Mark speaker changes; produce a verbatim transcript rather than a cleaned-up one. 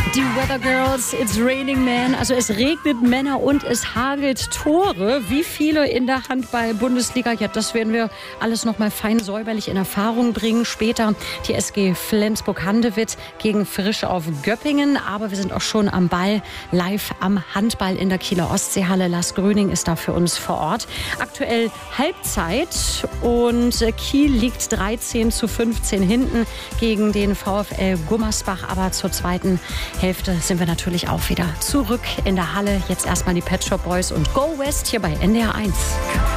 Speaker 1: Die Weather Girls, It's Raining Men. Also es regnet Männer und es hagelt Tore. Wie viele in der Handball-Bundesliga? Ja, das werden wir alles noch mal fein säuberlich in Erfahrung bringen. Später die S G Flensburg-Handewitt gegen Frisch auf Göppingen. Aber wir sind auch schon am Ball, live am Handball in der Kieler Ostseehalle. Lars Gröning ist da für uns vor Ort. Aktuell Halbzeit und Kiel liegt dreizehn zu fünfzehn hinten gegen den VfL Gummersbach. Aber zur zweiten Hälfte sind wir natürlich auch wieder zurück in der Halle. Jetzt erstmal die Pet Shop Boys und Go West hier bei N D R eins.